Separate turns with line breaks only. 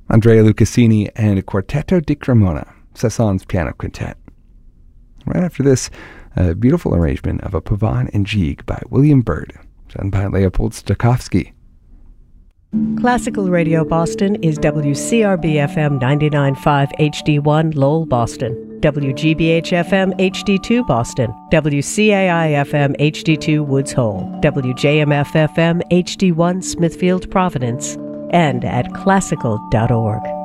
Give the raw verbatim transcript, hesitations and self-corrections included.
Andrea Lucassini and Quartetto di Cremona, Cezanne's piano quintet. Right after this, a beautiful arrangement of a Pavane and Gigue by William Byrd, done by Leopold Stokowski.
Classical Radio Boston is W C R B F M ninety-nine point five H D one Lowell, Boston, W G B H F M H D two Boston, W C A I F M H D two Woods Hole, W J M F F M H D one Smithfield, Providence, and at classical dot org.